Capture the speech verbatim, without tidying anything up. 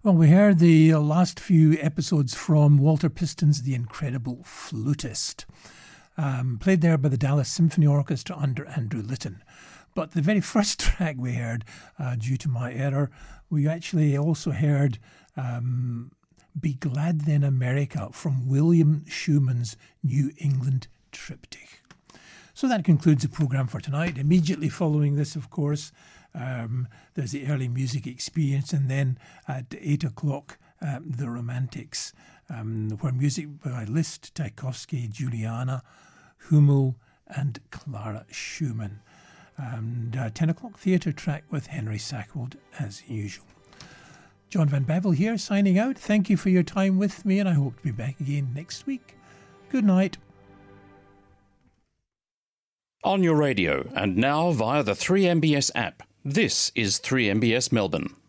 Well, we heard the last few episodes from Walter Piston's The Incredible Flutist, um, played there by the Dallas Symphony Orchestra under Andrew Litton. But the very first track we heard, uh, due to my error, we actually also heard um, Be Glad Then America from William Schumann's New England Triptych. So that concludes the programme for tonight. Immediately following this, of course, um, there's the early music experience, and then at eight o'clock, um, the Romantics, um, where music by Liszt, Tchaikovsky, Juliana, Hummel, and Clara Schumann. And uh, ten o'clock, theatre track with Henry Sackwold, as usual. John Van Bevel here, signing out. Thank you for your time with me, and I hope to be back again next week. Good night. On your radio, and now via the three M B S app, this is three M B S Melbourne.